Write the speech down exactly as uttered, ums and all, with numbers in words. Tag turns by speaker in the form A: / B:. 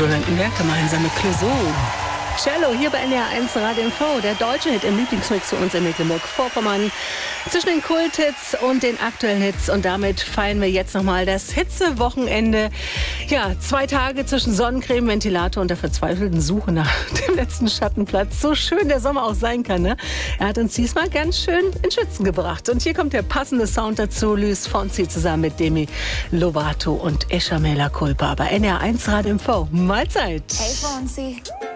A: Udo Lindenberg, gemeinsame Clouseau. Cello hier bei N D R eins Radio M V, der deutsche Hit im Lieblingsmix für uns in Mecklenburg-Vorpommern. Zwischen den Kulthits und den aktuellen Hits. Und damit feiern wir jetzt nochmal das Hitzewochenende. Ja, zwei Tage zwischen Sonnencreme, Ventilator und der verzweifelten Suche nach dem letzten Schattenplatz. So schön der Sommer auch sein kann, ne? Er hat uns diesmal ganz schön in Schützen gebracht. Und hier kommt der passende Sound dazu. Luis Fonsi zusammen mit Demi Lovato und Escha Mela Culpa bei N D R eins Radio M V. Mahlzeit!
B: Hey Fonsi.